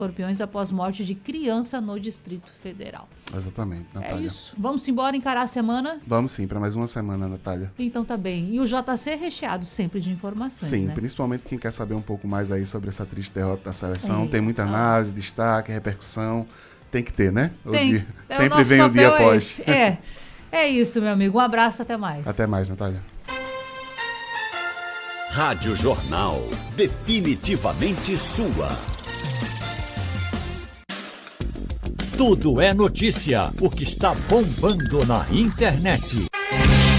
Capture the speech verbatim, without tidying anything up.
Escorpiões após morte de criança no Distrito Federal. Exatamente, Natália. É isso. Vamos embora encarar a semana? Vamos sim, para mais uma semana, Natália. Então tá bem. E o J C é recheado sempre de informações, Sim, né? Principalmente quem quer saber um pouco mais aí sobre essa triste derrota da seleção. É, tem muita análise, destaque, repercussão. Tem que ter, né? O Tem. dia. É, Sempre vem o dia é após. esse. É. É isso, meu amigo. Um abraço, até mais. Até mais, Natália. Rádio Jornal. Definitivamente sua. Tudo é notícia. O que está bombando na internet.